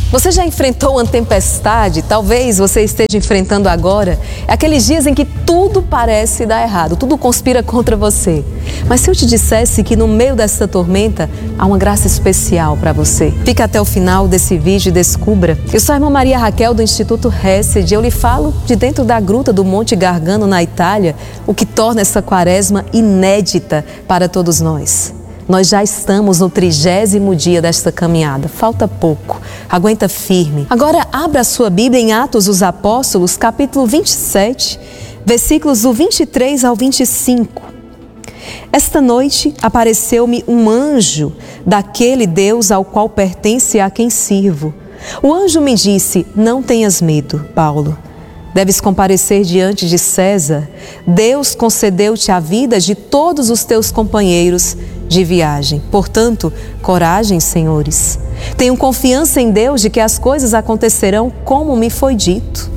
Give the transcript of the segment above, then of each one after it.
Você já enfrentou uma tempestade? Talvez você esteja enfrentando agora. É aqueles dias em que tudo parece dar errado, tudo conspira contra você. Mas se eu te dissesse que no meio dessa tormenta há uma graça especial para você? Fica até o final desse vídeo e descubra. Eu sou a irmã Maria Raquel do Instituto Hesed. Eu lhe falo de dentro da gruta do Monte Gargano na Itália, o que torna essa quaresma inédita para todos nós. Nós já estamos no 30º dia desta caminhada. Falta pouco. Aguenta firme. Agora abra a sua Bíblia em Atos dos Apóstolos, capítulo 27, versículos do 23 ao 25. Esta noite apareceu-me um anjo daquele Deus ao qual pertence e a quem sirvo. O anjo me disse: não tenhas medo, Paulo. Deves comparecer diante de César. Deus concedeu-te a vida de todos os teus companheiros de viagem. Portanto, coragem, senhores. Tenho confiança em Deus de que as coisas acontecerão como me foi dito.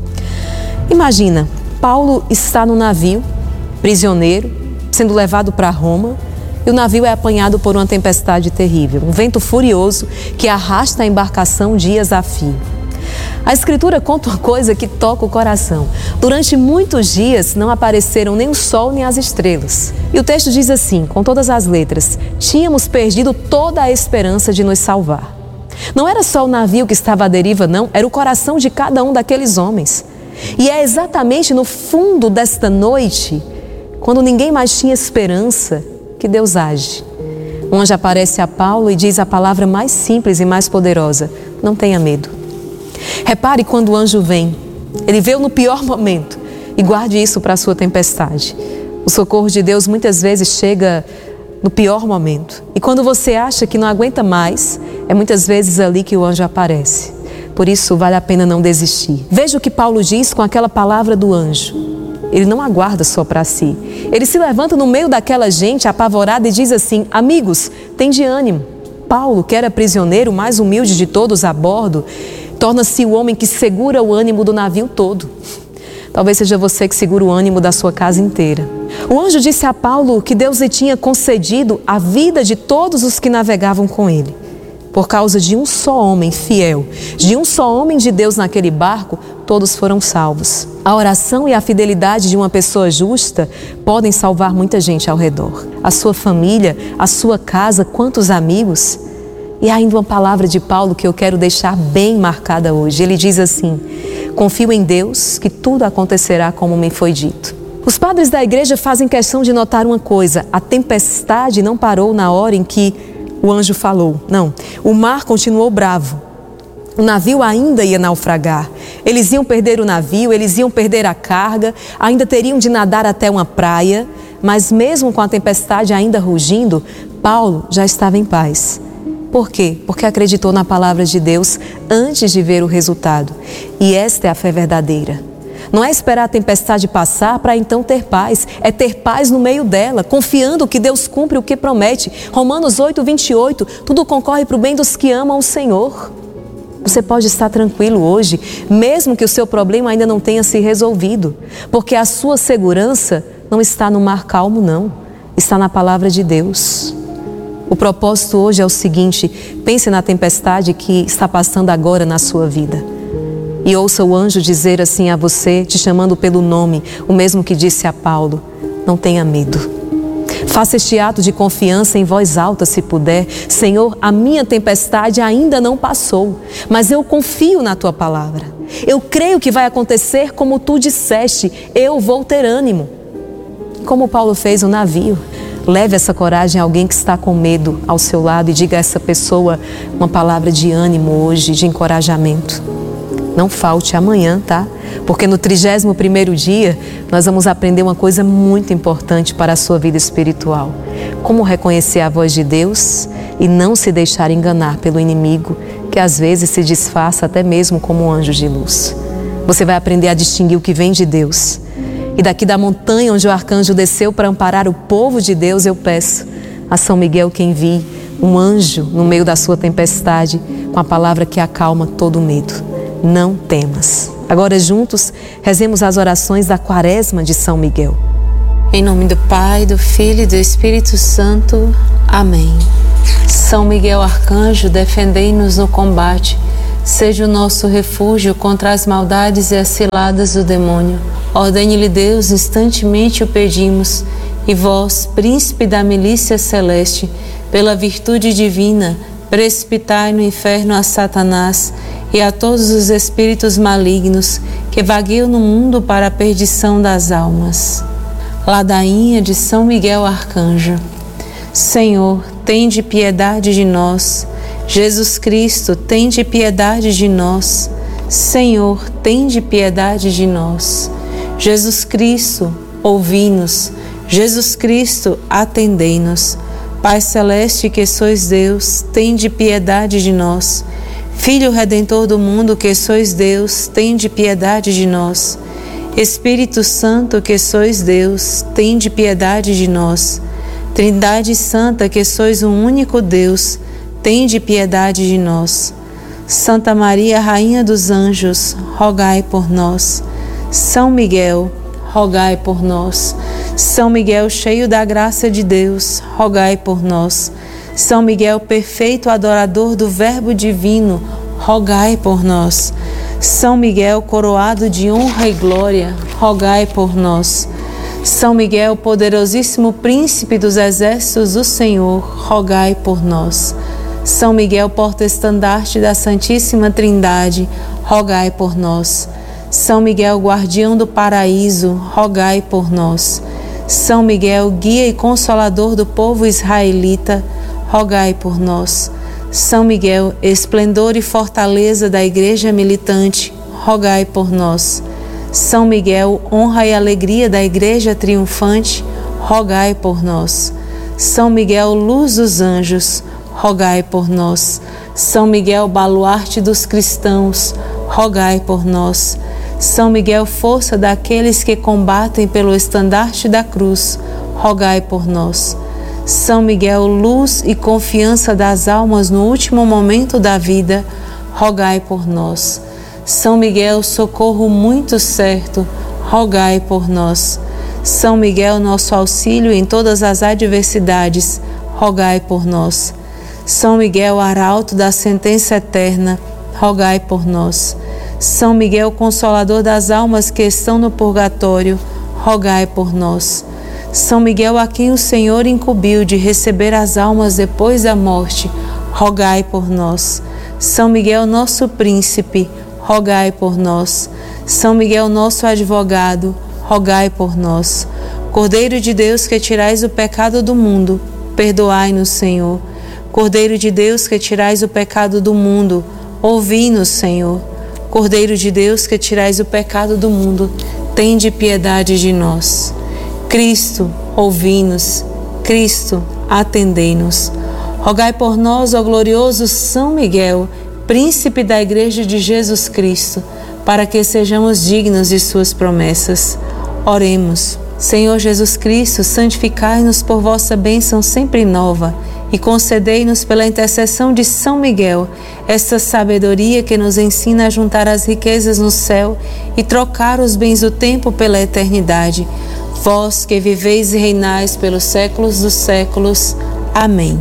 Imagina, Paulo está no navio, prisioneiro, sendo levado para Roma, e o navio é apanhado por uma tempestade terrível, um vento furioso que arrasta a embarcação dias a fio. A Escritura conta uma coisa que toca o coração. Durante muitos dias não apareceram nem o sol nem as estrelas. E o texto diz assim, com todas as letras: tínhamos perdido toda a esperança de nos salvar. Não era só o navio que estava à deriva, não, era o coração de cada um daqueles homens. E é exatamente no fundo desta noite, quando ninguém mais tinha esperança, que Deus age. Um anjo aparece a Paulo e diz a palavra mais simples e mais poderosa: não tenha medo. Repare quando o anjo vem, ele veio no pior momento, e guarde isso para a sua tempestade. O socorro de Deus muitas vezes chega no pior momento, e quando você acha que não aguenta mais, é muitas vezes ali que o anjo aparece. Por isso vale a pena não desistir. Veja o que Paulo diz com aquela palavra do anjo. Ele não aguarda só para si. Ele se levanta no meio daquela gente apavorada e diz assim: amigos, tem de ânimo. Paulo, que era prisioneiro, mais humilde de todos a bordo, torna-se o homem que segura o ânimo do navio todo. Talvez seja você que segura o ânimo da sua casa inteira. O anjo disse a Paulo que Deus lhe tinha concedido a vida de todos os que navegavam com ele. Por causa de um só homem fiel, de um só homem de Deus naquele barco, todos foram salvos. A oração e a fidelidade de uma pessoa justa podem salvar muita gente ao redor. A sua família, a sua casa, quantos amigos. E ainda uma palavra de Paulo que eu quero deixar bem marcada hoje. Ele diz assim: confio em Deus que tudo acontecerá como me foi dito. Os padres da igreja fazem questão de notar uma coisa: a tempestade não parou na hora em que o anjo falou. Não, o mar continuou bravo. O navio ainda ia naufragar. Eles iam perder o navio, eles iam perder a carga, ainda teriam de nadar até uma praia. Mas mesmo com a tempestade ainda rugindo, Paulo já estava em paz. Por quê? Porque acreditou na palavra de Deus antes de ver o resultado. E esta é a fé verdadeira. Não é esperar a tempestade passar para então ter paz. É ter paz no meio dela, confiando que Deus cumpre o que promete. Romanos 8:28, tudo concorre para o bem dos que amam o Senhor. Você pode estar tranquilo hoje, mesmo que o seu problema ainda não tenha se resolvido. Porque a sua segurança não está no mar calmo, não. Está na palavra de Deus. O propósito hoje é o seguinte: pense na tempestade que está passando agora na sua vida. E ouça o anjo dizer assim a você, te chamando pelo nome, o mesmo que disse a Paulo: não tenha medo. Faça este ato de confiança em voz alta, se puder. Senhor, a minha tempestade ainda não passou, mas eu confio na tua palavra. Eu creio que vai acontecer como tu disseste, eu vou ter ânimo. Como Paulo fez o navio. Leve essa coragem a alguém que está com medo ao seu lado e diga a essa pessoa uma palavra de ânimo hoje, de encorajamento. Não falte amanhã, tá? Porque no 31º dia nós vamos aprender uma coisa muito importante para a sua vida espiritual. Como reconhecer a voz de Deus e não se deixar enganar pelo inimigo, que às vezes se disfarça até mesmo como um anjo de luz. Você vai aprender a distinguir o que vem de Deus. E daqui da montanha onde o arcanjo desceu para amparar o povo de Deus, eu peço a São Miguel que envie um anjo no meio da sua tempestade com a palavra que acalma todo medo. Não temas. Agora juntos, rezemos as orações da quaresma de São Miguel. Em nome do Pai, do Filho e do Espírito Santo. Amém. São Miguel Arcanjo, defendei-nos no combate. Seja o nosso refúgio contra as maldades e as ciladas do demônio. Ordene-lhe Deus, instantemente o pedimos, e vós, príncipe da milícia celeste, pela virtude divina, precipitai no inferno a Satanás e a todos os espíritos malignos que vagueiam no mundo para a perdição das almas. Ladainha de São Miguel Arcanjo. Senhor, tende piedade de nós. Jesus Cristo, tende piedade de nós. Senhor, tende piedade de nós. Jesus Cristo, ouvi-nos. Jesus Cristo, atendei-nos. Pai celeste que sois Deus, tende piedade de nós. Filho Redentor do mundo que sois Deus, tende piedade de nós. Espírito Santo que sois Deus, tende piedade de nós. Trindade Santa que sois um único Deus, tende piedade de nós. Santa Maria, Rainha dos Anjos, rogai por nós. São Miguel, rogai por nós. São Miguel, cheio da graça de Deus, rogai por nós. São Miguel, perfeito adorador do Verbo divino, rogai por nós. São Miguel, coroado de honra e glória, rogai por nós. São Miguel, poderosíssimo príncipe dos exércitos do Senhor, rogai por nós. São Miguel, porta-estandarte da Santíssima Trindade, rogai por nós. São Miguel, guardião do paraíso, rogai por nós. São Miguel, guia e consolador do povo israelita, rogai por nós. São Miguel, esplendor e fortaleza da Igreja militante, rogai por nós. São Miguel, honra e alegria da Igreja triunfante, rogai por nós. São Miguel, luz dos anjos, rogai por nós. São Miguel, baluarte dos cristãos, rogai por nós. São Miguel, força daqueles que combatem pelo estandarte da cruz, rogai por nós. São Miguel, luz e confiança das almas no último momento da vida, rogai por nós. São Miguel, socorro muito certo, rogai por nós. São Miguel, nosso auxílio em todas as adversidades, rogai por nós. São Miguel, arauto da sentença eterna, rogai por nós. São Miguel, consolador das almas que estão no purgatório, rogai por nós. São Miguel, a quem o Senhor incumbiu de receber as almas depois da morte, rogai por nós. São Miguel, nosso príncipe, rogai por nós. São Miguel, nosso advogado, rogai por nós. Cordeiro de Deus, que tirais o pecado do mundo, perdoai-nos, Senhor. Cordeiro de Deus, que tirais o pecado do mundo, ouvi-nos, Senhor. Cordeiro de Deus, que tirais o pecado do mundo, tende piedade de nós. Cristo, ouvi-nos. Cristo, atendei-nos. Rogai por nós, ó glorioso São Miguel, príncipe da Igreja de Jesus Cristo, para que sejamos dignos de suas promessas. Oremos. Senhor Jesus Cristo, santificai-nos por vossa bênção sempre nova e concedei-nos pela intercessão de São Miguel esta sabedoria que nos ensina a juntar as riquezas no céu e trocar os bens do tempo pela eternidade. Vós que viveis e reinais pelos séculos dos séculos. Amém.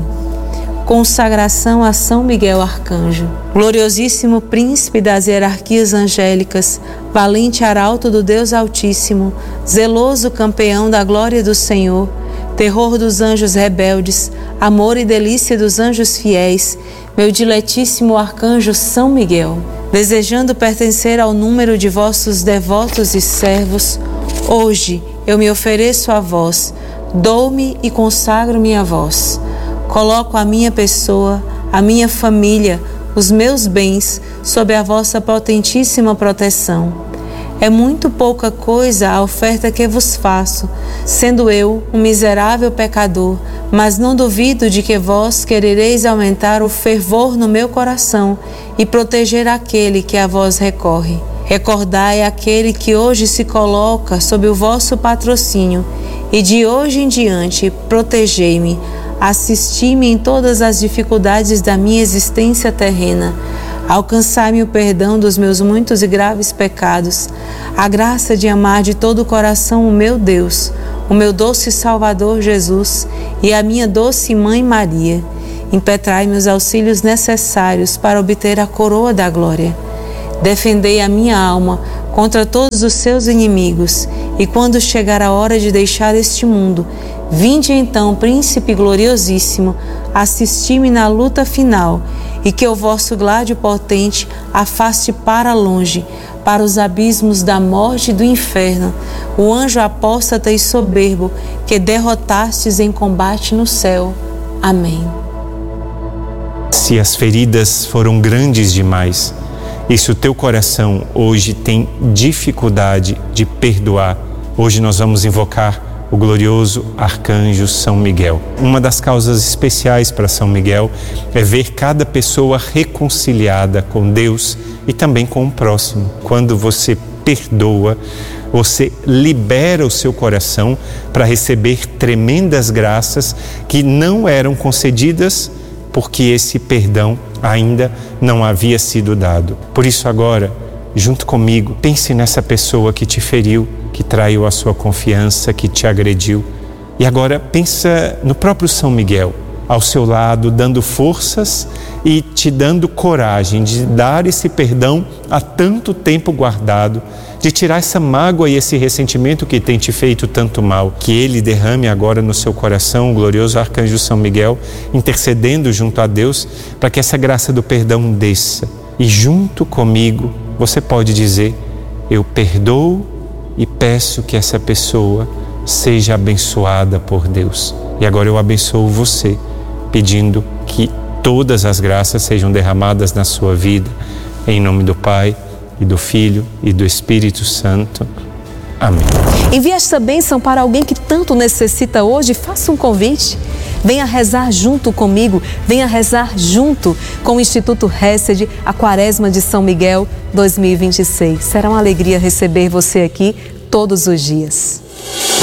Consagração a São Miguel Arcanjo. Gloriosíssimo príncipe das hierarquias angélicas, valente arauto do Deus Altíssimo, zeloso campeão da glória do Senhor, terror dos anjos rebeldes, amor e delícia dos anjos fiéis, meu diletíssimo arcanjo São Miguel, desejando pertencer ao número de vossos devotos e servos, hoje eu me ofereço a vós, dou-me e consagro-me a vós. Coloco a minha pessoa, a minha família, os meus bens sob a vossa potentíssima proteção. É muito pouca coisa a oferta que vos faço, sendo eu um miserável pecador, mas não duvido de que vós querereis aumentar o fervor no meu coração e proteger aquele que a vós recorre. Recordai aquele que hoje se coloca sob o vosso patrocínio e de hoje em diante protegei-me, assisti-me em todas as dificuldades da minha existência terrena, alcançai-me o perdão dos meus muitos e graves pecados, a graça de amar de todo o coração o meu Deus, o meu doce Salvador Jesus e a minha doce Mãe Maria, impetrai-me os auxílios necessários para obter a coroa da glória. Defendei a minha alma contra todos os seus inimigos, e quando chegar a hora de deixar este mundo, vinde então, Príncipe gloriosíssimo, assisti-me na luta final, e que o vosso gládio potente afaste para longe, para os abismos da morte e do inferno, o anjo apóstata e soberbo que derrotastes em combate no céu. Amém. Se as feridas foram grandes demais, e se o teu coração hoje tem dificuldade de perdoar, hoje nós vamos invocar o glorioso arcanjo São Miguel. Uma das causas especiais para São Miguel é ver cada pessoa reconciliada com Deus e também com o próximo. Quando você perdoa, você libera o seu coração para receber tremendas graças que não eram concedidas porque esse perdão ainda não havia sido dado. Por isso agora, junto comigo, pense nessa pessoa que te feriu, que traiu a sua confiança, que te agrediu. E agora pensa no próprio São Miguel, ao seu lado, dando forças e te dando coragem de dar esse perdão há tanto tempo guardado, de tirar essa mágoa e esse ressentimento que tem te feito tanto mal. Que ele derrame agora no seu coração o glorioso arcanjo São Miguel, intercedendo junto a Deus para que essa graça do perdão desça. E junto comigo você pode dizer: eu perdoo e peço que essa pessoa seja abençoada por Deus. E agora eu abençoo você, pedindo que todas as graças sejam derramadas na sua vida, em nome do Pai, e do Filho e do Espírito Santo. Amém. Envie esta bênção para alguém que tanto necessita hoje. Faça um convite. Venha rezar junto comigo, venha rezar junto com o Instituto Hesed, a Quaresma de São Miguel 2026. Será uma alegria receber você aqui todos os dias.